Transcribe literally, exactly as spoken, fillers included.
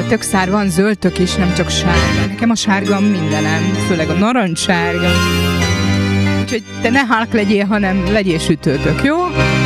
tök szár, van zöld tök is, nem csak sárga. Nekem a sárga mindenem, főleg a narancssárga. Úgyhogy te ne hálk legyél, hanem legyél sütőtök, jó?